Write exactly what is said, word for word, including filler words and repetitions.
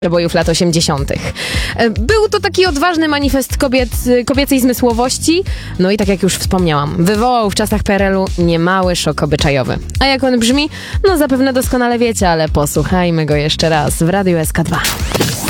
przebojów lat osiemdziesiątych. Był to taki odważny manifest kobiet, kobiecej zmysłowości, no i tak jak już wspomniałam, wywołał w czasach P R L u niemały szok obyczajowy. A jak on brzmi? No zapewne doskonale wiecie, ale posłuchajmy go jeszcze raz w Radiu S K dwa.